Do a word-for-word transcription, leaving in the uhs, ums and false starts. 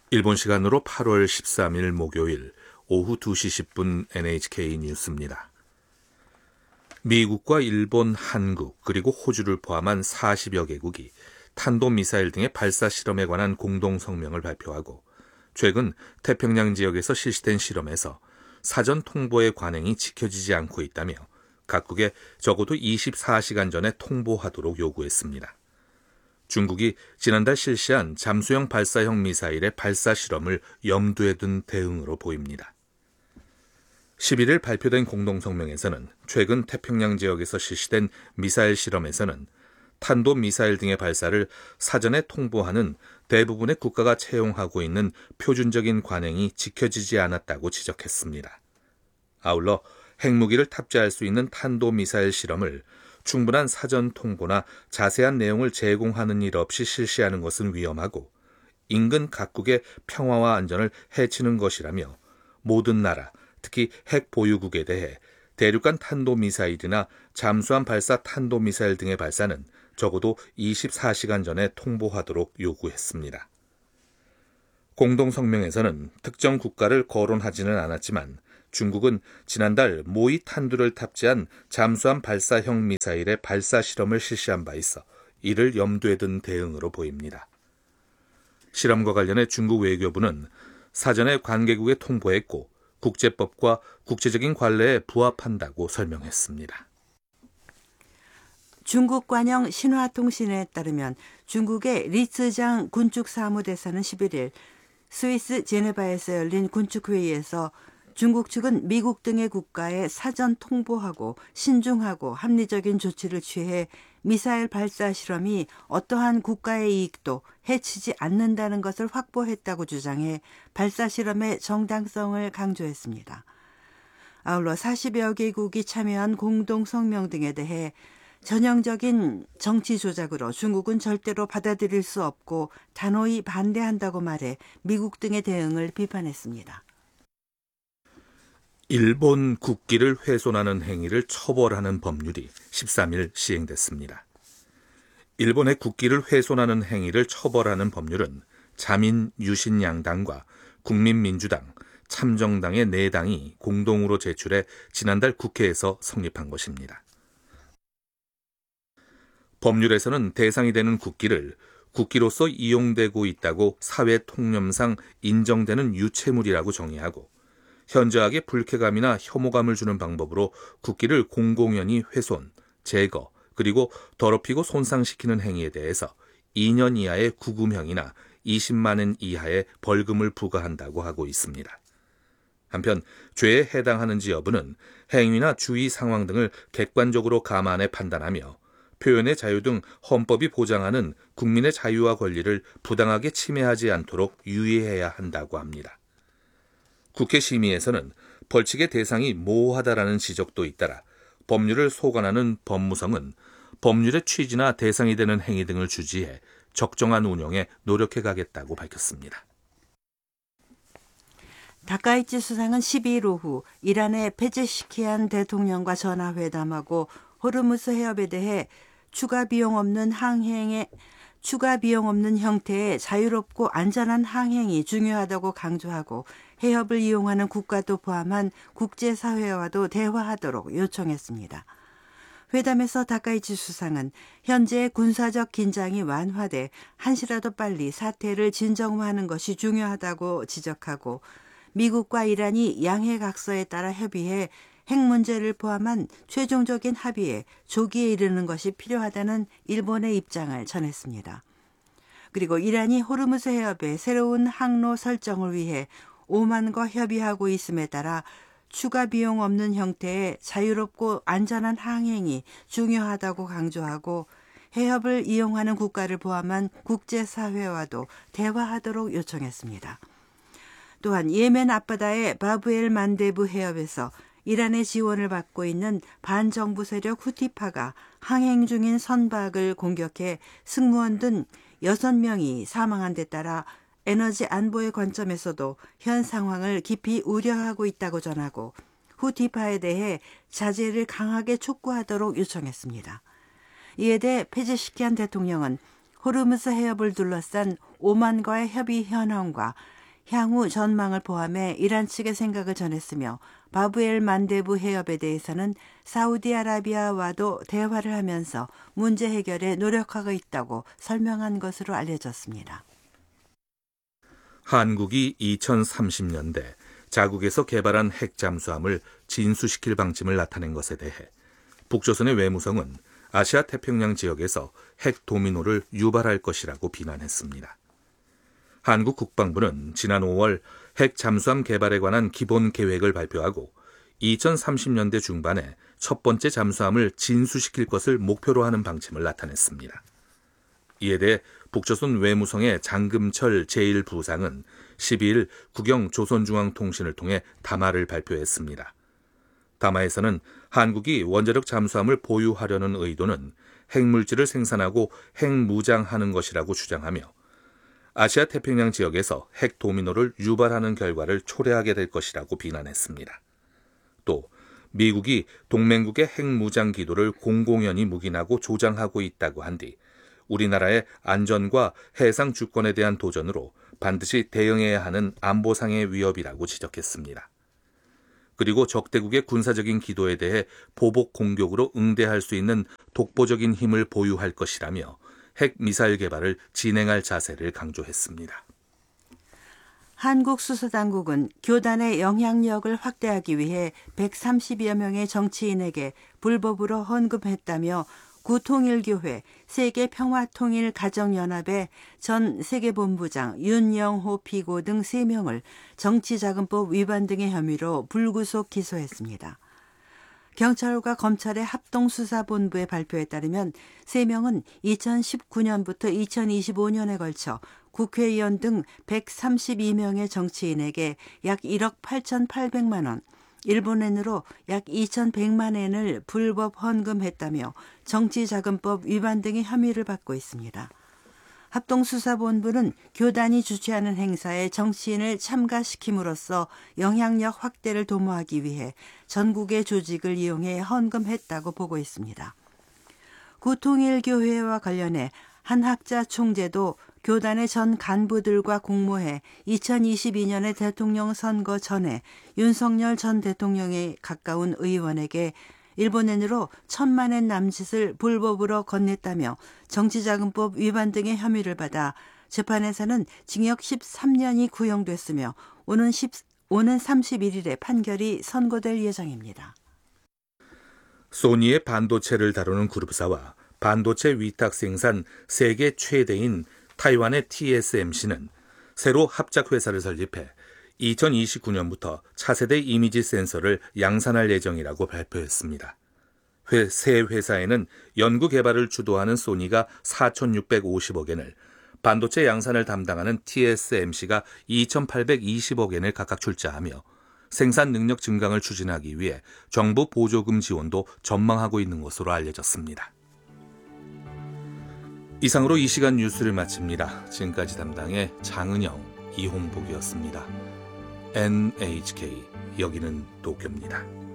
일본 시간으로 팔월 십삼일 목요일 오후 두 시 십 분 엔에이치케이 뉴스입니다. 미국과 일본, 한국, 그리고 호주를 포함한 사십여 개국이 탄도미사일 등의 발사 실험에 관한 공동성명을 발표하고 최근 태평양 지역에서 실시된 실험에서 사전 통보의 관행이 지켜지지 않고 있다며 각국에 적어도 이십사 시간 전에 통보하도록 요구했습니다. 중국이 지난달 실시한 잠수형 발사형 미사일의 발사 실험을 염두에 둔 대응으로 보입니다. 십일일 발표된 공동성명에서는 최근 태평양 지역에서 실시된 미사일 실험에서는 탄도미사일 등의 발사를 사전에 통보하는 대부분의 국가가 채용하고 있는 표준적인 관행이 지켜지지 않았다고 지적했습니다. 아울러 핵무기를 탑재할 수 있는 탄도미사일 실험을 충분한 사전 통보나 자세한 내용을 제공하는 일 없이 실시하는 것은 위험하고 인근 각국의 평화와 안전을 해치는 것이라며 모든 나라, 특히 핵 보유국에 대해 대륙간 탄도미사일이나 잠수함 발사 탄도미사일 등의 발사는 적어도 이십사 시간 전에 통보하도록 요구했습니다. 공동성명에서는 특정 국가를 거론하지는 않았지만 중국은 지난달 모의 탄두를 탑재한 잠수함 발사형 미사일의 발사 실험을 실시한 바 있어 이를 염두에 둔 대응으로 보입니다. 실험과 관련해 중국 외교부는 사전에 관계국에 통보했고 국제법과 국제적인 관례에 부합한다고 설명했습니다. 중국 관영 신화통신에 따르면 중국의 리츠장 군축사무대사는 십일일 스위스 제네바에서 열린 군축회의에서 중국 측은 미국 등의 국가에 사전 통보하고 신중하고 합리적인 조치를 취해 미사일 발사 실험이 어떠한 국가의 이익도 해치지 않는다는 것을 확보했다고 주장해 발사 실험의 정당성을 강조했습니다. 아울러 사십여 개국이 참여한 공동성명 등에 대해 전형적인 정치 조작으로 중국은 절대로 받아들일 수 없고 단호히 반대한다고 말해 미국 등의 대응을 비판했습니다. 일본 국기를 훼손하는 행위를 처벌하는 법률이 십삼일 시행됐습니다. 일본의 국기를 훼손하는 행위를 처벌하는 법률은 자민 유신양당과 국민민주당, 참정당의 네 당이 공동으로 제출해 지난달 국회에서 성립한 것입니다. 법률에서는 대상이 되는 국기를 국기로서 이용되고 있다고 사회 통념상 인정되는 유체물이라고 정의하고 현저하게 불쾌감이나 혐오감을 주는 방법으로 국기를 공공연히 훼손, 제거, 그리고 더럽히고 손상시키는 행위에 대해서 이 년 이하의 구금형이나 이십만 엔 이하의 벌금을 부과한다고 하고 있습니다. 한편 죄에 해당하는지 여부는 행위나 주의 상황 등을 객관적으로 감안해 판단하며 표현의 자유 등 헌법이 보장하는 국민의 자유와 권리를 부당하게 침해하지 않도록 유의해야 한다고 합니다. 국회 심의에서는 벌칙의 대상이 모호하다라는 지적도 잇따라 법률을 소관하는 법무성은 법률의 취지나 대상이 되는 행위 등을 주지해 적정한 운용에 노력해 가겠다고 밝혔습니다. 다카이치 수상은 십이일 오후 이란의 페제시키안 대통령과 전화회담하고 호르무스 해협에 대해 추가 비용 없는 항행에 추가 비용 없는 형태의 자유롭고 안전한 항행이 중요하다고 강조하고 해협을 이용하는 국가도 포함한 국제사회와도 대화하도록 요청했습니다. 회담에서 다카이치 수상은 현재의 군사적 긴장이 완화돼 한시라도 빨리 사태를 진정화하는 것이 중요하다고 지적하고 미국과 이란이 양해각서에 따라 협의해 핵 문제를 포함한 최종적인 합의에 조기에 이르는 것이 필요하다는 일본의 입장을 전했습니다. 그리고 이란이 호르무즈 해협의 새로운 항로 설정을 위해 오만과 협의하고 있음에 따라 추가 비용 없는 형태의 자유롭고 안전한 항행이 중요하다고 강조하고 해협을 이용하는 국가를 포함한 국제사회와도 대화하도록 요청했습니다. 또한 예멘 앞바다의 바브엘 만데브 해협에서 이란의 지원을 받고 있는 반정부 세력 후티파가 항행 중인 선박을 공격해 승무원 등 여섯 명이 사망한 데 따라 에너지 안보의 관점에서도 현 상황을 깊이 우려하고 있다고 전하고 후티파에 대해 자제를 강하게 촉구하도록 요청했습니다. 이에 대해 페제시키안 대통령은 호르무즈 해협을 둘러싼 오만과의 협의 현황과 향후 전망을 포함해 이란 측의 생각을 전했으며 바브엘 만데부 해협에 대해서는 사우디아라비아와도 대화를 하면서 문제 해결에 노력하고 있다고 설명한 것으로 알려졌습니다. 한국이 이천삼십 년대 자국에서 개발한 핵 잠수함을 진수시킬 방침을 나타낸 것에 대해 북조선의 외무성은 아시아 태평양 지역에서 핵 도미노를 유발할 것이라고 비난했습니다. 한국 국방부는 지난 오월 핵 잠수함 개발에 관한 기본 계획을 발표하고 이천삼십 년대 중반에 첫 번째 잠수함을 진수시킬 것을 목표로 하는 방침을 나타냈습니다. 이에 대해 북조선 외무성의 장금철 제일 부상은 십이일 국영 조선중앙통신을 통해 담화를 발표했습니다. 담화에서는 한국이 원자력 잠수함을 보유하려는 의도는 핵물질을 생산하고 핵무장하는 것이라고 주장하며 아시아 태평양 지역에서 핵 도미노를 유발하는 결과를 초래하게 될 것이라고 비난했습니다. 또 미국이 동맹국의 핵무장 기도를 공공연히 묵인하고 조장하고 있다고 한 뒤 우리나라의 안전과 해상 주권에 대한 도전으로 반드시 대응해야 하는 안보상의 위협이라고 지적했습니다. 그리고 적대국의 군사적인 기도에 대해 보복 공격으로 응대할 수 있는 독보적인 힘을 보유할 것이라며 핵 미사일 개발을 진행할 자세를 강조했습니다. 한국 수사당국은 교단의 영향력을 확대하기 위해 백삼십여 명의 정치인에게 불법으로 헌금했다며 구통일교회, 세계평화통일가정연합의 전 세계본부장 윤영호 피고 등 세 명을 정치자금법 위반 등의 혐의로 불구속 기소했습니다. 경찰과 검찰의 합동수사본부의 발표에 따르면 세 명은 이천십구 년부터 이천이십오 년에 걸쳐 국회의원 등 백삼십이 명의 정치인에게 약 일억 팔천팔백만 원, 일본엔으로 약 이천백만 엔을 불법 헌금했다며 정치자금법 위반 등의 혐의를 받고 있습니다. 합동수사본부는 교단이 주최하는 행사에 정치인을 참가시킴으로써 영향력 확대를 도모하기 위해 전국의 조직을 이용해 헌금했다고 보고 있습니다. 구통일교회와 관련해 한 학자 총재도 교단의 전 간부들과 공모해 이천이십이 년의 대통령 선거 전에 윤석열 전 대통령에 가까운 의원에게 일본엔으로 천만 엔 남짓을 불법으로 건넸다며 정치자금법 위반 등의 혐의를 받아 재판에서는 징역 십삼 년이 구형됐으며 오는, 십, 오는 삼십일 일에 판결이 선고될 예정입니다. 소니의 반도체를 다루는 그룹사와 반도체 위탁 생산 세계 최대인 타이완의 티에스엠씨는 새로 합작회사를 설립해 이천이십구 년부터 차세대 이미지 센서를 양산할 예정이라고 발표했습니다. 회, 새 회사에는 연구 개발을 주도하는 소니가 사천육백오십억 엔을, 반도체 양산을 담당하는 티에스엠씨가 이천팔백이십억 엔을 각각 출자하며 생산 능력 증강을 추진하기 위해 정부 보조금 지원도 전망하고 있는 것으로 알려졌습니다. 이상으로 이 시간 뉴스를 마칩니다. 지금까지 담당의 장은영, 이홍복이었습니다. 엔에이치케이 여기는 도쿄입니다.